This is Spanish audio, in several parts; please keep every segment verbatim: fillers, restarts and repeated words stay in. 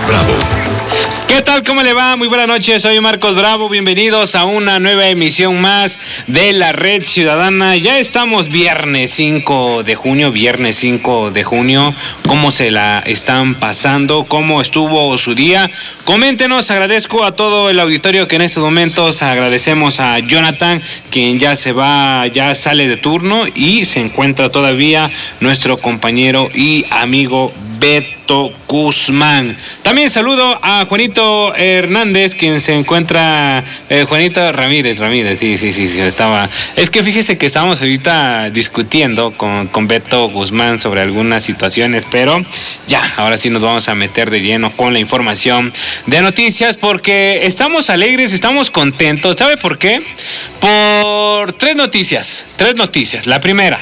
Bravo. ¿Qué tal? ¿Cómo le va? Muy buenas noches, soy Marcos Bravo, bienvenidos a una nueva emisión más de la Red Ciudadana. Ya estamos viernes cinco de junio, viernes cinco de junio. ¿Cómo se la están pasando? ¿Cómo estuvo su día? Coméntenos, agradezco a todo el auditorio que en estos momentos agradecemos a Jonathan, quien ya se va, ya sale de turno y se encuentra todavía nuestro compañero y amigo Beto Guzmán. También saludo a Juanito Hernández, quien se encuentra, eh, Juanito Ramírez, Ramírez, sí, sí, sí, sí, estaba. Es que fíjese que estábamos ahorita discutiendo con, con Beto Guzmán sobre algunas situaciones, pero ya, ahora sí nos vamos a meter de lleno con la información de noticias, porque estamos alegres, estamos contentos. ¿Sabe por qué? Por tres noticias, tres noticias. La primera,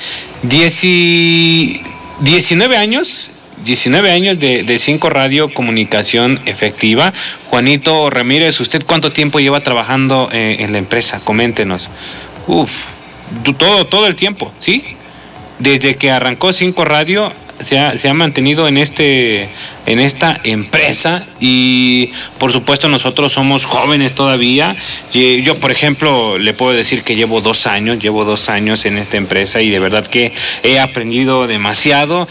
diecinueve años. diecinueve años de, de Cinco Radio Comunicación Efectiva. Juanito Ramírez, ¿usted cuánto tiempo lleva trabajando eh, en la empresa? Coméntenos. Uf, todo, todo el tiempo, ¿sí? Desde que arrancó Cinco Radio se ha, se ha mantenido en este en esta empresa y por supuesto nosotros somos jóvenes todavía. Yo, por ejemplo, le puedo decir que llevo dos años, llevo dos años en esta empresa y de verdad que he aprendido demasiado.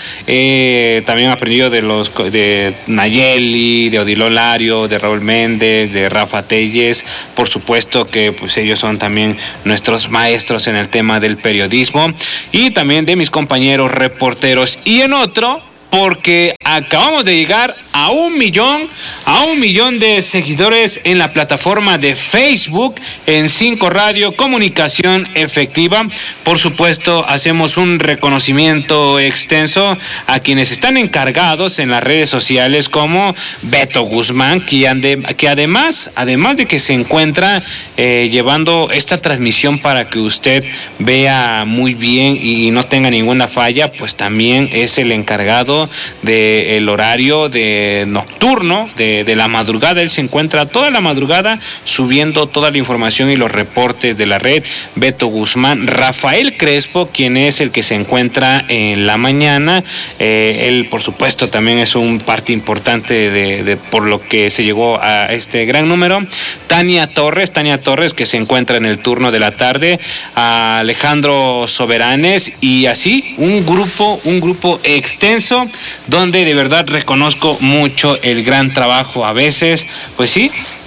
Eh, también he aprendido de los de Nayeli, de Odilo Lario, de Raúl Méndez, de Rafa Telles. Por supuesto que pues ellos son también nuestros maestros en el tema del periodismo y también de mis compañeros reporteros. Y en otro, porque acabamos de llegar a un millón, a un millón de seguidores en la plataforma de Facebook en Cinco Radio Comunicación Efectiva. Por supuesto, hacemos un reconocimiento extenso a quienes están encargados en las redes sociales, como Beto Guzmán, que, ande, que además, además de que se encuentra eh, llevando esta transmisión para que usted vea muy bien y no tenga ninguna falla, pues también es el encargado del horario de nocturno, de, de la madrugada. Él se encuentra toda la madrugada subiendo toda la información y los reportes de la red. Beto Guzmán. Rafael Crespo, quien es el que se encuentra en la mañana, eh, él por supuesto también es un parte importante de, de por lo que se llegó a este gran número. Tania Torres, Tania Torres que se encuentra en el turno de la tarde, a Alejandro Soberanes y así un grupo, un grupo extenso donde de verdad reconozco mucho el gran trabajo. A veces, pues sí,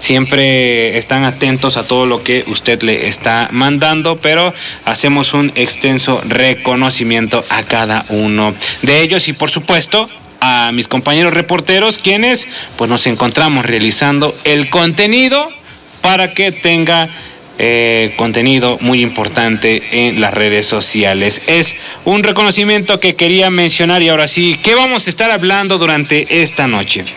siempre están atentos a todo lo que usted le está mandando, pero hacemos un extenso reconocimiento a cada uno de ellos y por supuesto a mis compañeros reporteros, quienes pues nos encontramos realizando el contenido para que tenga Eh, contenido muy importante en las redes sociales. Es un reconocimiento que quería mencionar y ahora sí, ¿qué vamos a estar hablando durante esta noche?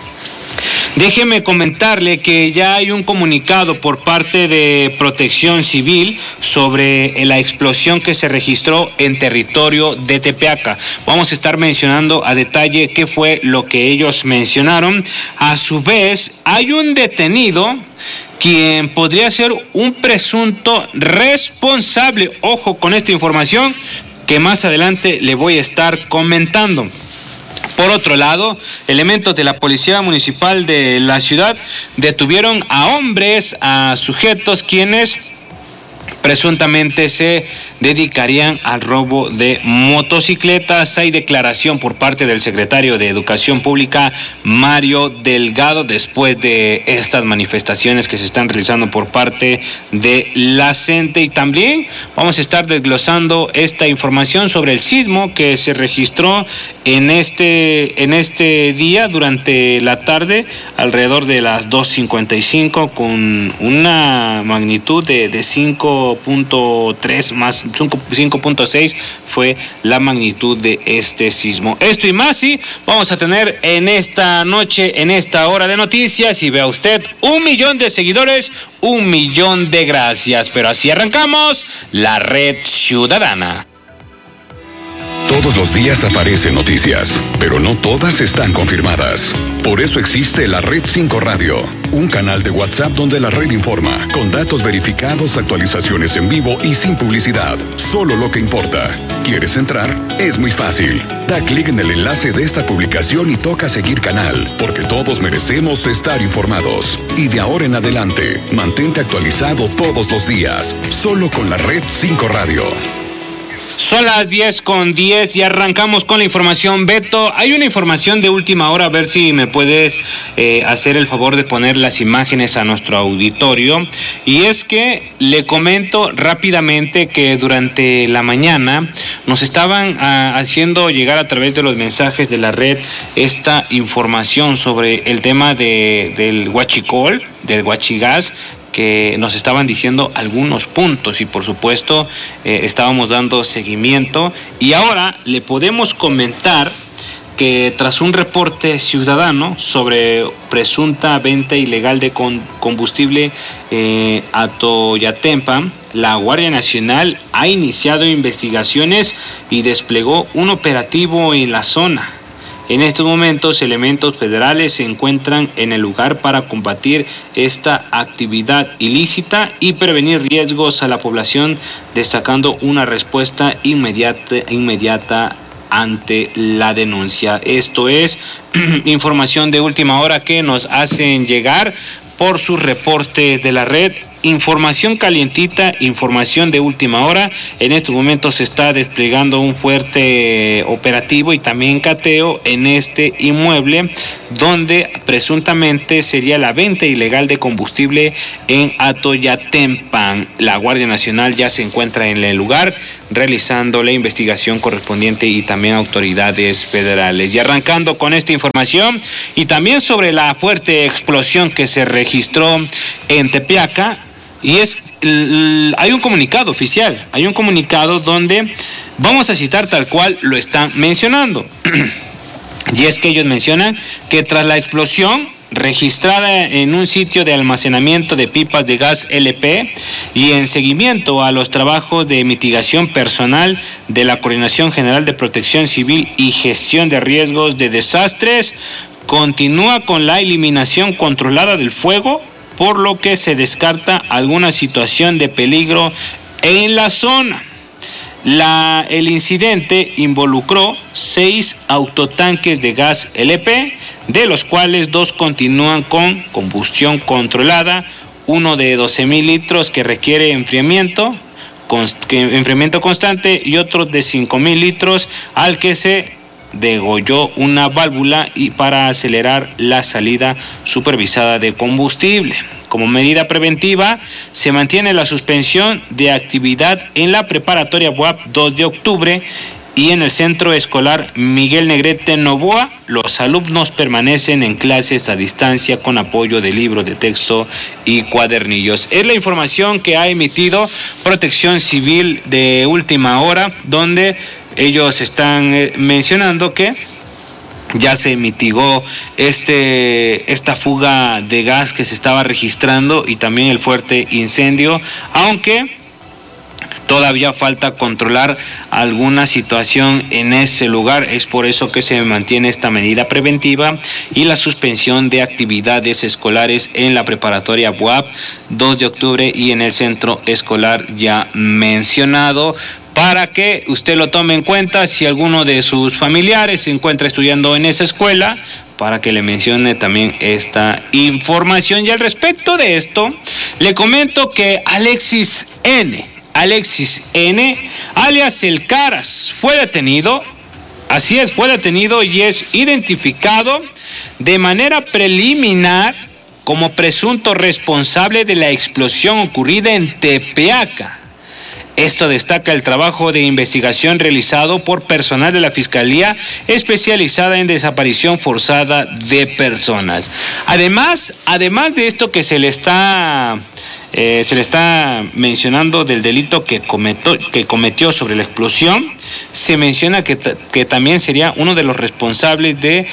Déjeme comentarle que ya hay un comunicado por parte de Protección Civil sobre la explosión que se registró en territorio de Tepeaca. Vamos a estar mencionando a detalle qué fue lo que ellos mencionaron. A su vez, hay un detenido quien podría ser un presunto responsable. Ojo con esta información que más adelante le voy a estar comentando. Por otro lado, elementos de la Policía Municipal de la ciudad detuvieron a hombres, a sujetos quienes presuntamente se dedicarían al robo de motocicletas. Hay declaración por parte del secretario de Educación Pública, Mario Delgado, después de estas manifestaciones que se están realizando por parte de la CENTE. Y también vamos a estar desglosando esta información sobre el sismo que se registró en este, en este día durante la tarde, alrededor de las dos cincuenta y cinco, con una magnitud de, de cinco punto tres más cinco punto seis fue la magnitud de este sismo. Esto y más, sí, vamos a tener en esta noche, en esta hora de noticias, y vea usted, un millón de seguidores, un millón de gracias. Pero así arrancamos la Red Ciudadana. Todos los días aparecen noticias, pero no todas están confirmadas. Por eso existe la Red cinco Radio, un canal de WhatsApp donde la red informa, con datos verificados, actualizaciones en vivo y sin publicidad. Solo lo que importa. ¿Quieres entrar? Es muy fácil. Da clic en el enlace de esta publicación y toca seguir canal, porque todos merecemos estar informados. Y de ahora en adelante, mantente actualizado todos los días, solo con la Red cinco Radio. Son las diez con diez y arrancamos con la información. Beto, hay una información de última hora, a ver si me puedes eh, hacer el favor de poner las imágenes a nuestro auditorio. Y es que le comento rápidamente que durante la mañana nos estaban ah, haciendo llegar a través de los mensajes de la red esta información sobre el tema de, del huachicol, del huachigás, que nos estaban diciendo algunos puntos y por supuesto eh, estábamos dando seguimiento, y ahora le podemos comentar que tras un reporte ciudadano sobre presunta venta ilegal de con, combustible eh, a Toyatempa, la Guardia Nacional ha iniciado investigaciones y desplegó un operativo en la zona. En estos momentos, elementos federales se encuentran en el lugar para combatir esta actividad ilícita y prevenir riesgos a la población, destacando una respuesta inmediata, inmediata ante la denuncia. Esto es información de última hora que nos hacen llegar por su reporte de la red. Información calientita, información de última hora. En estos momentos se está desplegando un fuerte operativo y también cateo en este inmueble donde presuntamente sería la venta ilegal de combustible en Atoyatempa. La Guardia Nacional ya se encuentra en el lugar realizando la investigación correspondiente y también autoridades federales. Y arrancando con esta información y también sobre la fuerte explosión que se registró en Tepeaca. Y es, hay un comunicado oficial, hay un comunicado donde vamos a citar tal cual lo están mencionando. Y es que ellos mencionan que tras la explosión registrada en un sitio de almacenamiento de pipas de gas L P y en seguimiento a los trabajos de mitigación personal de la Coordinación General de Protección Civil y Gestión de Riesgos de Desastres, continúa con la eliminación controlada del fuego, por lo que se descarta alguna situación de peligro en la zona. La, el incidente involucró seis autotanques de gas L P, de los cuales dos continúan con combustión controlada, uno de doce mil litros que requiere enfriamiento, const, que, enfriamiento constante y otro de cinco mil litros al que se degolló una válvula y para acelerar la salida supervisada de combustible. Como medida preventiva, se mantiene la suspensión de actividad en la preparatoria B U A P dos de octubre y en el centro escolar Miguel Negrete Novoa. Los alumnos permanecen en clases a distancia con apoyo de libros de texto y cuadernillos. Es la información que ha emitido Protección Civil de última hora, donde ellos están eh, mencionando que ya se mitigó este esta fuga de gas que se estaba registrando y también el fuerte incendio, aunque todavía falta controlar alguna situación en ese lugar. Es por eso que se mantiene esta medida preventiva y la suspensión de actividades escolares en la preparatoria B U A P dos de octubre y en el centro escolar ya mencionado, para que usted lo tome en cuenta si alguno de sus familiares se encuentra estudiando en esa escuela, para que le mencione también esta información. Y al respecto de esto, le comento que Alexis N., Alexis N., alias El Caras, fue detenido, así es, fue detenido y es identificado de manera preliminar como presunto responsable de la explosión ocurrida en Tepeaca. Esto destaca el trabajo de investigación realizado por personal de la Fiscalía especializada en desaparición forzada de personas. Además, además de esto que se le está eh, se le está mencionando del delito que cometió, que cometió sobre la explosión, se menciona que, que también sería uno de los responsables de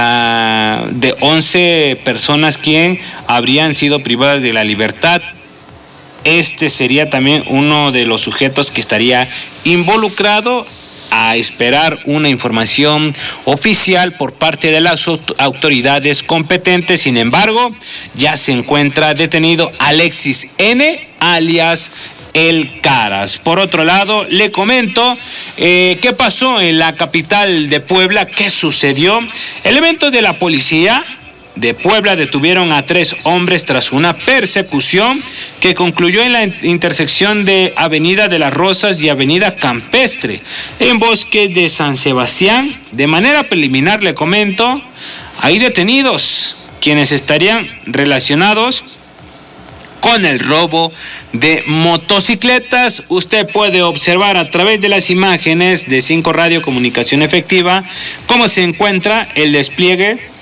la de once personas quien habrían sido privadas de la libertad. Este sería también uno de los sujetos que estaría involucrado a esperar una información oficial por parte de las autoridades competentes. Sin embargo, ya se encuentra detenido Alexis N., alias El Caras. Por otro lado, le comento eh, qué pasó en la capital de Puebla, qué sucedió. Elementos de la policía de Puebla detuvieron a tres hombres tras una persecución que concluyó en la intersección de Avenida de las Rosas y Avenida Campestre, en Bosques de San Sebastián. De manera preliminar le comento, hay detenidos quienes estarían relacionados con el robo de motocicletas. Usted puede observar a través de las imágenes de cinco Radio Comunicación Efectiva cómo se encuentra el despliegue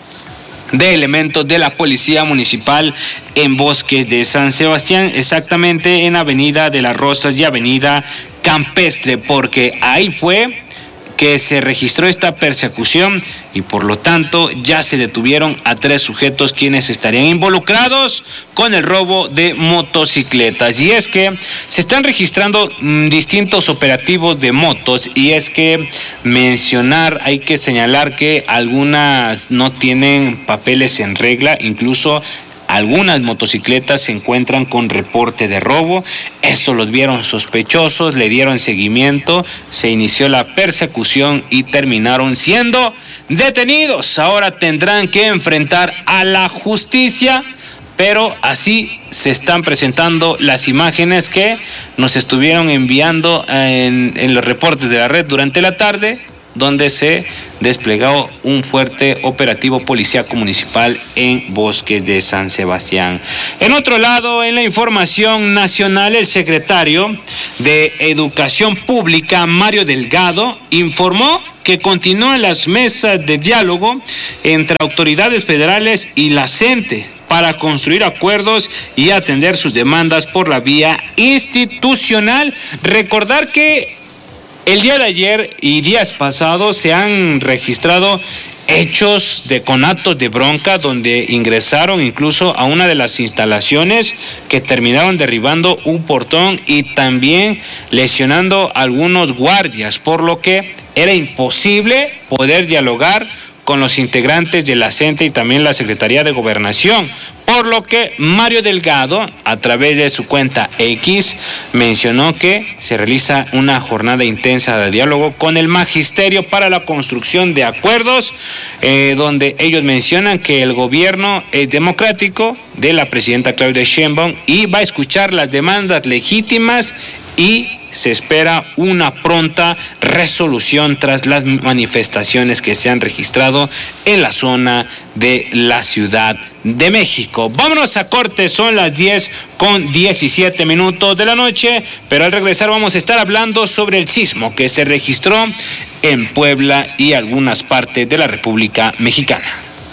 de elementos de la Policía Municipal en Bosques de San Sebastián, exactamente en Avenida de las Rosas y Avenida Campestre, porque ahí fue que se registró esta persecución y por lo tanto ya se detuvieron a tres sujetos quienes estarían involucrados con el robo de motocicletas. Y es que se están registrando mmm, distintos operativos de motos, y es que mencionar, hay que señalar que algunas no tienen papeles en regla, incluso algunas motocicletas se encuentran con reporte de robo. Esto los vieron sospechosos, le dieron seguimiento, se inició la persecución y terminaron siendo detenidos. Ahora tendrán que enfrentar a la justicia, pero así se están presentando las imágenes que nos estuvieron enviando en, en los reportes de la red durante la tarde, donde se desplegó un fuerte operativo policíaco municipal en Bosques de San Sebastián. En otro lado, en la información nacional, el secretario de Educación Pública, Mario Delgado, informó que continúan las mesas de diálogo entre autoridades federales y la CENTE para construir acuerdos y atender sus demandas por la vía institucional. Recordar que el día de ayer y días pasados se han registrado hechos de conatos de bronca donde ingresaron incluso a una de las instalaciones que terminaron derribando un portón y también lesionando a algunos guardias, por lo que era imposible poder dialogar con los integrantes de la CENTE y también la Secretaría de Gobernación, por lo que Mario Delgado, a través de su cuenta X, mencionó que se realiza una jornada intensa de diálogo con el magisterio para la construcción de acuerdos, eh, donde ellos mencionan que el gobierno es democrático de la presidenta Claudia Sheinbaum y va a escuchar las demandas legítimas y se espera una pronta resolución tras las manifestaciones que se han registrado en la zona de la Ciudad de México. Vámonos a corte, son las diez con diecisiete minutos de la noche, pero al regresar vamos a estar hablando sobre el sismo que se registró en Puebla y algunas partes de la República Mexicana.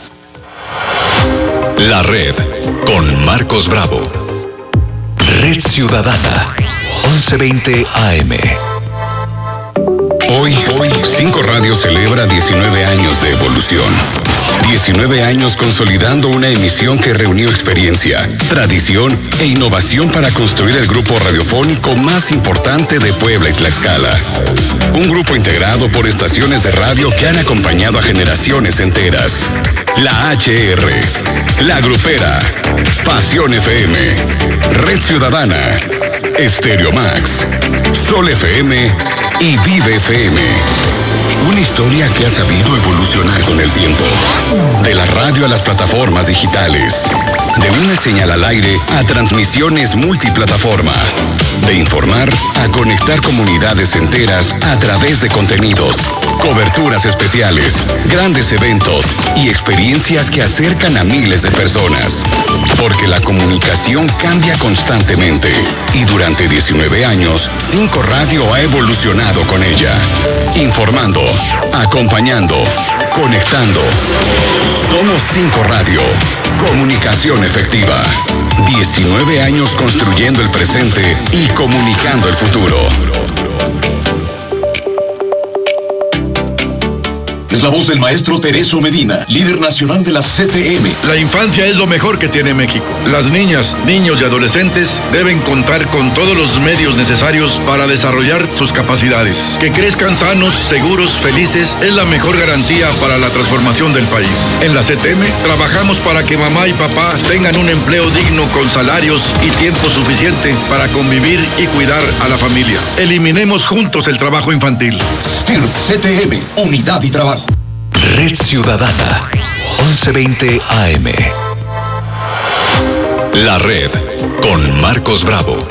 La red con Marcos Bravo. Red Ciudadana. once veinte A M. Hoy, hoy, cinco Radio celebra diecinueve años de evolución. diecinueve años consolidando una emisión que reunió experiencia, tradición e innovación para construir el grupo radiofónico más importante de Puebla y Tlaxcala. Un grupo integrado por estaciones de radio que han acompañado a generaciones enteras. La H R, La Grupera, Pasión F M, Red Ciudadana, Estéreo Max, Sol F M y Vive F M. Una historia que ha sabido evolucionar con el tiempo. De la radio a las plataformas digitales. De una señal al aire a transmisiones multiplataforma. De informar a conectar comunidades enteras a través de contenidos, coberturas especiales, grandes eventos y experiencias que acercan a miles de personas. Porque la comunicación cambia constantemente y durante diecinueve años, cinco Radio ha evolucionado con ella. Informando, acompañando, conectando. Somos cinco Radio. Comunicación efectiva. diecinueve años construyendo el presente y comunicando el futuro. Es la voz del maestro Tereso Medina, líder nacional de la C T M. La infancia es lo mejor que tiene México. Las niñas, niños y adolescentes deben contar con todos los medios necesarios para desarrollar sus capacidades. Que crezcan sanos, seguros, felices es la mejor garantía para la transformación del país. En la C T M trabajamos para que mamá y papá tengan un empleo digno con salarios y tiempo suficiente para convivir y cuidar a la familia. Eliminemos juntos el trabajo infantil. S T I R P C T M, unidad y trabajo. Red Ciudadana, once veinte A M. La Red, con Marcos Bravo.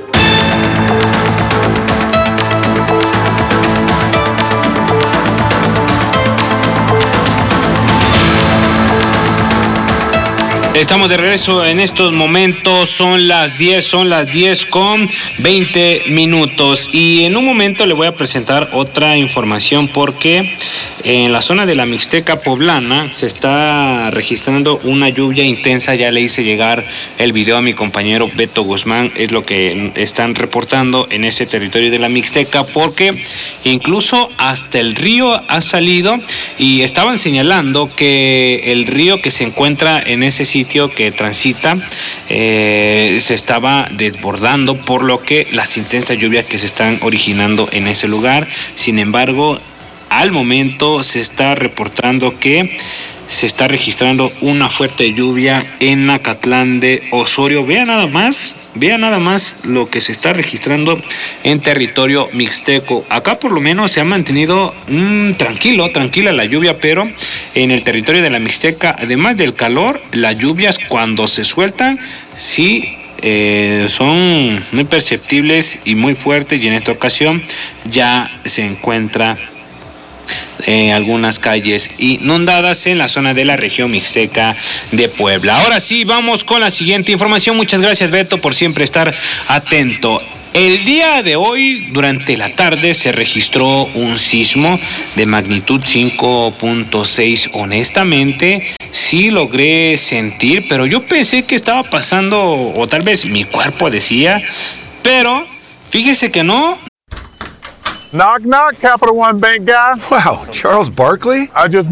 Estamos de regreso en estos momentos, son las diez, son las diez con veinte minutos y en un momento le voy a presentar otra información porque en la zona de la Mixteca Poblana se está registrando una lluvia intensa. Ya le hice llegar el video a mi compañero Beto Guzmán, es lo que están reportando en ese territorio de la Mixteca, porque incluso hasta el río ha salido y estaban señalando que el río que se encuentra en ese sitio que transita eh, se estaba desbordando, por lo que las intensas lluvias que se están originando en ese lugar. Sin embargo, al momento se está reportando que se está registrando una fuerte lluvia en Nacatlán de Osorio. Vea nada más, vea nada más lo que se está registrando en territorio mixteco. Acá por lo menos se ha mantenido mmm, tranquilo, tranquila la lluvia, pero en el territorio de la Mixteca, además del calor, las lluvias cuando se sueltan, sí eh, son muy perceptibles y muy fuertes, y en esta ocasión ya se encuentra Eh, algunas calles inundadas en la zona de la región mixteca de Puebla. Ahora sí, vamos con la siguiente información. Muchas gracias, Beto, por siempre estar atento. El día de hoy, durante la tarde, se registró un sismo de magnitud cinco punto seis. Honestamente, sí logré sentir, pero yo pensé que estaba pasando, o tal vez mi cuerpo decía, pero fíjese que no. Knock, knock, Capital One Bank guy. Wow, Charles Barkley? I just